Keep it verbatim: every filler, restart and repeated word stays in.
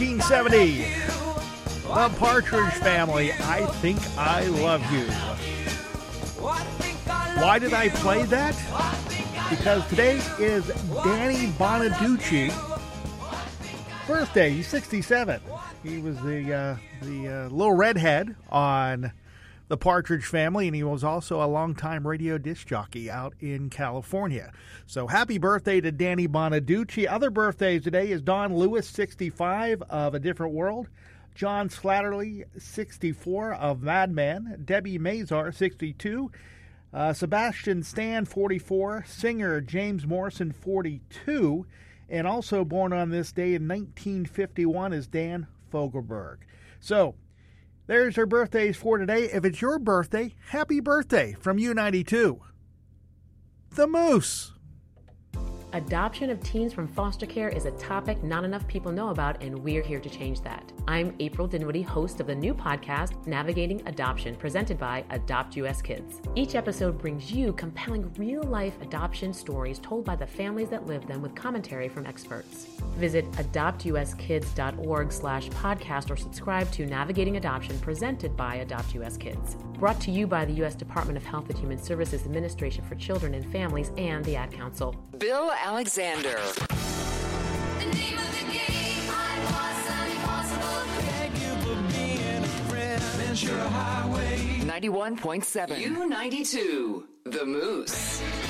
nineteen seventy, The Partridge Family, I Think I Love You. Why did I play that? Because today is Danny Bonaduce birthday. He's sixty-seven. He was the uh, the uh, little redhead on The Partridge Family, and he was also a longtime radio disc jockey out in California. So happy birthday to Danny Bonaduce. Other birthdays today is Don Lewis, sixty-five, of A Different World. John Slattery, sixty-four, of Mad Men. Debbie Mazar, sixty-two. Uh, Sebastian Stan, forty-four. Singer James Morrison, forty-two. And also born on this day in nineteen fifty-one is Dan Fogelberg. So there's her birthdays for today. If it's your birthday, happy birthday from U ninety-two. The Moose. Adoption of teens from foster care is a topic not enough people know about, and we're here to change that. I'm April Dinwiddie, host of the new podcast, Navigating Adoption, presented by Adopt U S Kids. Each episode brings you compelling real-life adoption stories told by the families that live them with commentary from experts. Visit adoptuskids.org slash podcast or subscribe to Navigating Adoption, presented by Adopt U S Kids. Brought to you by the U S Department of Health and Human Services Administration for Children and Families and the Ad Council. Bill Alexander. The name of the game, I was impossible. Thank you for being a friend. Ventura Highway. ninety-one point seven. U ninety-two. The Moose.